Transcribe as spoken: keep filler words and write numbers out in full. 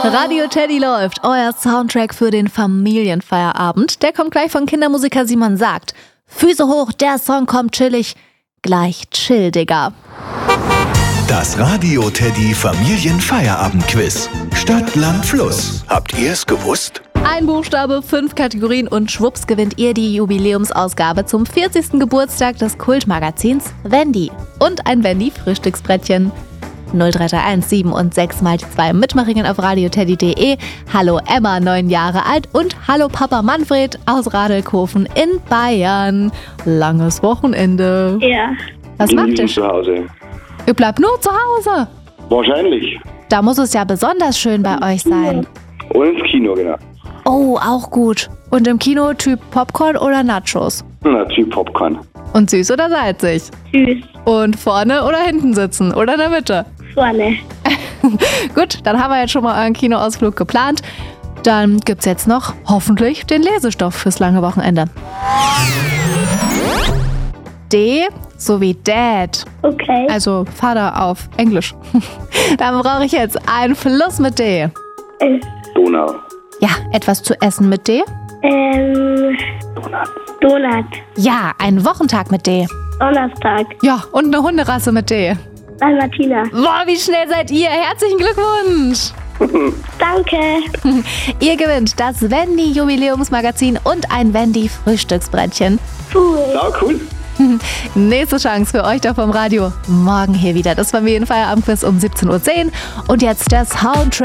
Radio Teddy läuft, euer Soundtrack für den Familienfeierabend. Der kommt gleich von Kindermusiker Simon Sagt. Füße hoch, der Song kommt chillig. Gleich chill, Digga. Das Radio Teddy Familienfeierabend-Quiz. Stadt, Land, Fluss. Habt ihr's gewusst? Ein Buchstabe, fünf Kategorien und schwupps gewinnt ihr die Jubiläumsausgabe zum vierzigsten Geburtstag des Kultmagazins Wendy. Und ein Wendy-Frühstücksbrettchen. null drei drei eins sieben und sechs mal die zwei Mitmachingen auf radioteddy punkt de. Hallo Emma, neun Jahre alt, und hallo Papa Manfred aus Radelkofen in Bayern. Langes Wochenende. Ja. Was macht ihr? Zu Hause. Ihr bleibt nur zu Hause. Wahrscheinlich. Da muss es ja besonders schön bei euch sein. Und ins Kino, genau. Oh, auch gut. Und im Kino Typ Popcorn oder Nachos? Na, Typ Popcorn. Und süß oder salzig? Süß. Und vorne oder hinten sitzen? Oder in der Mitte? Vorne. Gut, dann haben wir jetzt schon mal euren Kinoausflug geplant. Dann gibt's jetzt noch hoffentlich den Lesestoff fürs lange Wochenende. D sowie Dad. Okay. Also Vater auf Englisch. Dann brauche ich jetzt einen Fluss mit D. Äh, Donau. Ja, etwas zu essen mit D. ähm, Donut. Donut. Ja, einen Wochentag mit D. Donnerstag. Ja, und eine Hunderasse mit D. Dalmatiner. Boah, wie schnell seid ihr? Herzlichen Glückwunsch! Danke. Ihr gewinnt das Wendy-Jubiläumsmagazin und ein Wendy-Frühstücksbrettchen. Cool. Ja, cool. Nächste Chance für euch da vom Radio. Morgen hier wieder das Familienfeierabendquiz um siebzehn Uhr zehn. Und jetzt der Soundtrack